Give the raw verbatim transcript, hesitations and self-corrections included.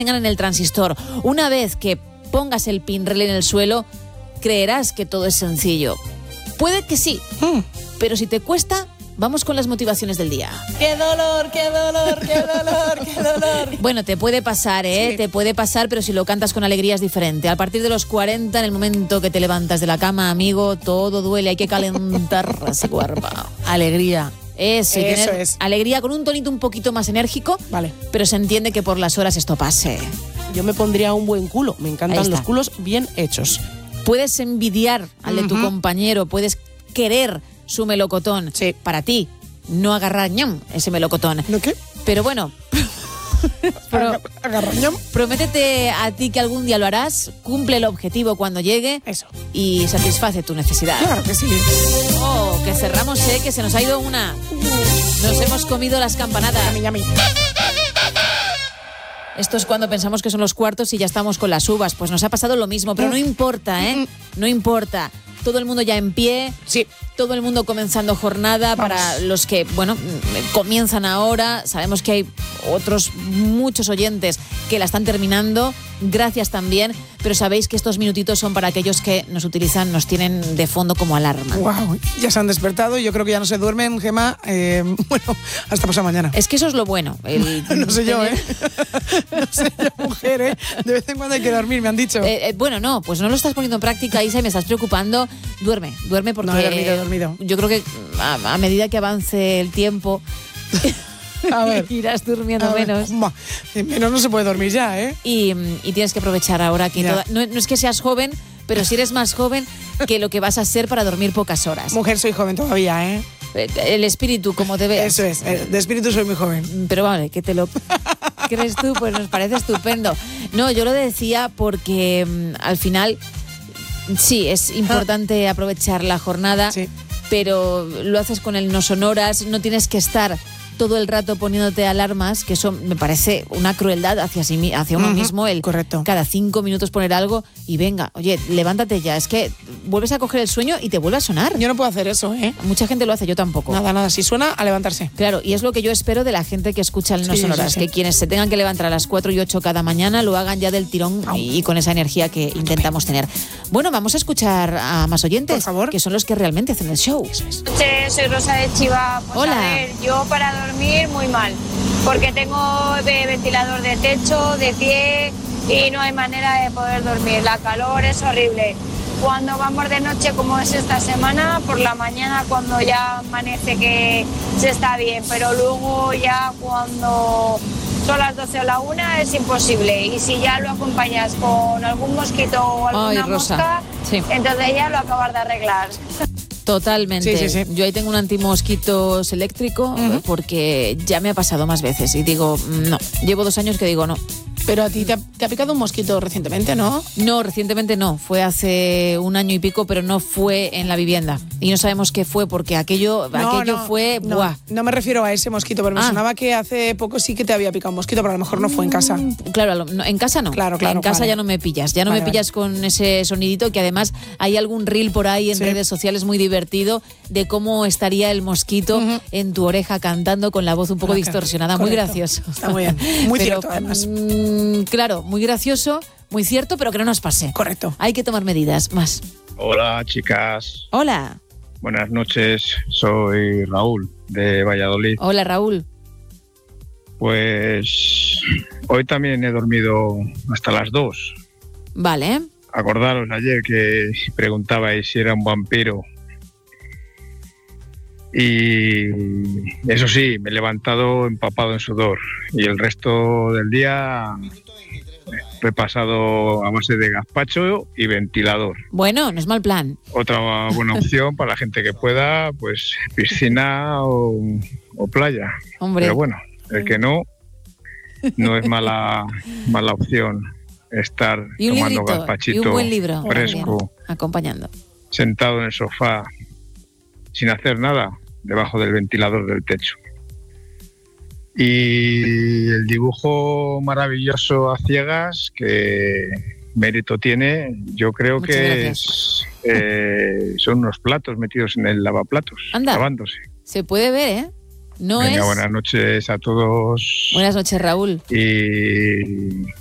tengan en el transistor. Una vez que pongas el pinrel en el suelo, creerás que todo es sencillo. Puede que sí, mm. pero si te cuesta, vamos con las motivaciones del día. ¡Qué dolor, qué dolor, qué dolor, qué dolor! Bueno, te puede pasar, ¿eh? Sí. Te puede pasar, pero si lo cantas con alegría es diferente. A partir de los cuarenta, en el momento que te levantas de la cama, amigo, todo duele, hay que calentar ese cuerpo. Alegría. Eso, y Eso tener es. alegría con un tonito un poquito más enérgico, Vale. pero se entiende que por las horas esto pase. Yo me pondría un buen culo. Me encantan los culos bien hechos. Puedes envidiar al de uh-huh. tu compañero, puedes querer su melocotón. Sí. Para ti, no agarrar ñam ese melocotón. ¿No qué? Pero bueno, pro, agarrar ñam. Prométete a ti que algún día lo harás, cumple el objetivo cuando llegue. Eso. Y satisface tu necesidad. Claro que sí. Oh, que cerramos, eh, que se nos ha ido una. Nos hemos comido las campanadas. Yami, yami. Esto es cuando pensamos que son los cuartos y ya estamos con las uvas. Pues nos ha pasado lo mismo, pero no importa, ¿eh? No importa. Todo el mundo ya en pie. Sí. Todo el mundo comenzando jornada. Vamos. Para los que, bueno, comienzan ahora. Sabemos que hay otros muchos oyentes que la están terminando. Gracias también. Pero sabéis que estos minutitos son para aquellos que nos utilizan, nos tienen de fondo como alarma. Wow, ya se han despertado y yo creo que ya no se duermen, Gemma. Eh, bueno, hasta pasado mañana. Es que eso es lo bueno. El no sé tener... yo, ¿eh? No sé yo, mujer, ¿eh? De vez en cuando hay que dormir, me han dicho. Eh, eh, bueno, no, pues no lo estás poniendo en práctica, Isa, y me estás preocupando. Duerme, duerme porque... No, he dormido, he dormido. Yo creo que a, a medida que avance el tiempo... A ver. Irás durmiendo a menos. Ver, menos no se puede dormir ya, ¿eh? Y, y tienes que aprovechar ahora que toda, no, no es que seas joven, pero si eres más joven que lo que vas a ser para dormir pocas horas. Mujer, soy joven todavía, ¿eh? El espíritu, como te veas. Eso es, de espíritu soy muy joven. Pero vale, que te lo crees tú, pues nos parece estupendo. No, yo lo decía porque um, al final sí, es importante ah. aprovechar la jornada, sí. pero lo haces con el no sonoras, no tienes que estar todo el rato poniéndote alarmas, que eso me parece una crueldad hacia, sí, hacia uno uh-huh. mismo, el correcto. Cada cinco minutos poner algo y venga, oye, levántate ya, es que vuelves a coger el sueño y te vuelve a sonar. Yo no puedo hacer eso, ¿eh? Mucha gente lo hace, yo tampoco. Nada, nada, si suena, a levantarse. Claro, y es lo que yo espero de la gente que escucha el no sí, sonoras, sí, sí. que quienes se tengan que levantar a las cuatro y ocho cada mañana lo hagan ya del tirón y, y con esa energía que intentamos tener. Bueno, vamos a escuchar a más oyentes, por favor, que son los que realmente hacen el show. Eso es. Soy Rosa de Chiva. Pues hola. A ver, yo para dormir muy mal, porque tengo ventilador de techo, de pie y no hay manera de poder dormir. La calor es horrible. Cuando vamos de noche, como es esta semana, por la mañana cuando ya amanece que se está bien, pero luego ya cuando son las doce o la una es imposible. Y si ya lo acompañas con algún mosquito o alguna Ay, Rosa. mosca, sí. entonces ya lo acabas de arreglar. Totalmente. Sí, sí, sí. Yo ahí tengo un antimosquitos eléctrico uh-huh. porque ya me ha pasado más veces y digo, no, llevo dos años que digo no. Pero a ti te ha, te ha picado un mosquito recientemente, ¿no? No, recientemente no. Fue hace un año y pico, pero no fue en la vivienda. Y no sabemos qué fue, porque aquello, no, aquello no, fue... No, ¡buah! No me refiero a ese mosquito, pero me ah. sonaba que hace poco sí que te había picado un mosquito, pero a lo mejor no fue en casa. Claro, no, en casa no. Claro, claro. En casa vale. ya no me pillas. Ya no vale, me pillas vale. con ese sonidito, que además hay algún reel por ahí en sí. redes sociales muy divertido de cómo estaría el mosquito uh-huh. en tu oreja cantando con la voz un poco okay. distorsionada. Correcto. Muy gracioso. Está muy bien. Muy pero, cierto, además. Mmm, claro, muy gracioso, muy cierto, pero que no nos pase. Correcto. Hay que tomar medidas más. Hola, chicas. Hola. Buenas noches, soy Raúl, de Valladolid. Hola, Raúl. Pues hoy también he dormido hasta las dos. Vale. Acordaros ayer que preguntabais si era un vampiro. Y eso sí, me he levantado empapado en sudor y el resto del día he pasado a base de gazpacho y ventilador. Bueno, no es mal plan. Otra buena opción para la gente que pueda, pues piscina o, o playa. Hombre. Pero bueno, el que no, no es mala, mala opción estar y un tomando librito, gazpachito y un buen libro, fresco, bien, acompañando, sentado en el sofá, sin hacer nada, debajo del ventilador del techo. Y el dibujo maravilloso a ciegas, que mérito tiene, yo creo Muchas que es, eh, son unos platos metidos en el lavaplatos, Anda, lavándose. Se puede ver, ¿eh? No Venga, es... buenas noches a todos. Buenas noches, Raúl. Y